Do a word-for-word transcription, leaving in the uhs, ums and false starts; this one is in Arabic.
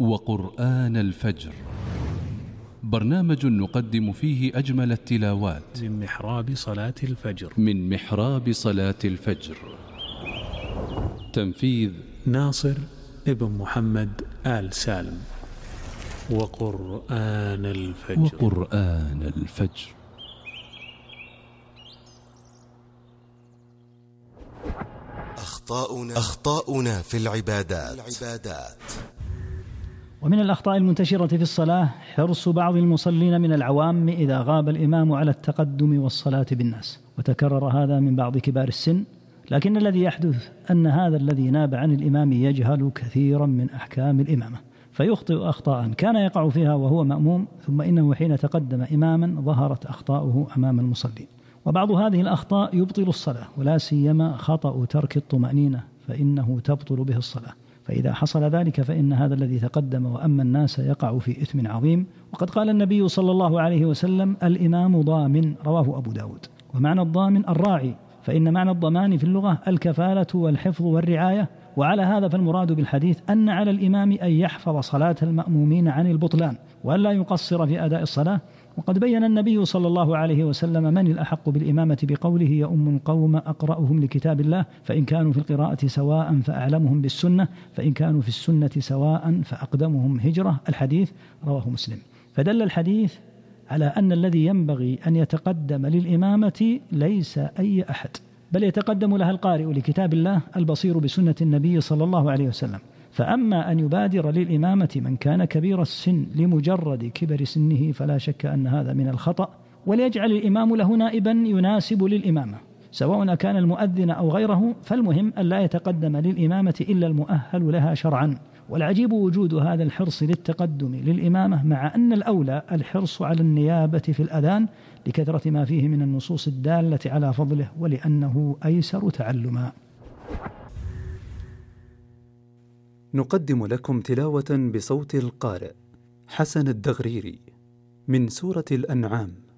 وقرآن الفجر، برنامج نقدم فيه أجمل التلاوات من محراب صلاة الفجر من محراب صلاة الفجر. تنفيذ ناصر ابن محمد آل سالم. وقرآن الفجر وقرآن الفجر. أخطاؤنا أخطاؤنا في العبادات. العبادات ومن الأخطاء المنتشرة في الصلاة حرص بعض المصلين من العوام إذا غاب الإمام على التقدم والصلاة بالناس، وتكرر هذا من بعض كبار السن، لكن الذي يحدث أن هذا الذي ناب عن الإمام يجهل كثيرا من أحكام الإمامة، فيخطئ أخطاء كان يقع فيها وهو مأموم، ثم إنه حين تقدم إماما ظهرت أخطاؤه أمام المصلين. وبعض هذه الأخطاء يبطل الصلاة، ولا سيما خطأ ترك الطمأنينة فإنه تبطل به الصلاة، فإذا حصل ذلك فإن هذا الذي تقدم وأما الناس يقع في إثم عظيم. وقد قال النبي صلى الله عليه وسلم: الإمام ضامن، رواه أبو داود. ومعنى الضامن الراعي، فإن معنى الضمان في اللغة الكفالة والحفظ والرعاية، وعلى هذا فالمراد بالحديث أن على الإمام أن يحفظ صلاة المأمومين عن البطلان وأن لا يقصر في أداء الصلاة. وقد بين النبي صلى الله عليه وسلم من الأحق بالإمامة بقوله: يؤم القوم أقرأهم لكتاب الله، فإن كانوا في القراءة سواء فأعلمهم بالسنة، فإن كانوا في السنة سواء فأقدمهم هجرة. الحديث رواه مسلم. فدل الحديث على أن الذي ينبغي أن يتقدم للإمامة ليس أي أحد، بل يتقدم لها القارئ لكتاب الله البصير بسنة النبي صلى الله عليه وسلم. فأما أن يبادر للإمامة من كان كبير السن لمجرد كبر سنه فلا شك أن هذا من الخطأ، وليجعل الإمام له نائبا يناسب للإمامة سواء كان المؤذن أو غيره، فالمهم أن لا يتقدم للإمامة إلا المؤهل لها شرعا. والعجيب وجود هذا الحرص للتقدم للإمامة مع أن الأولى الحرص على النيابة في الأذان لكثرة ما فيه من النصوص الدالة على فضله، ولأنه أيسر تعلما. نقدم لكم تلاوة بصوت القارئ حسن الدغريري من سورة الأنعام.